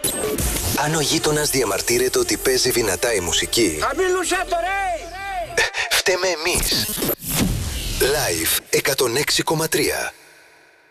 Αν ο γείτονας διαμαρτύρεται ότι παίζει δυνατά η μουσική, φταίμε εμείς. Live 106,3.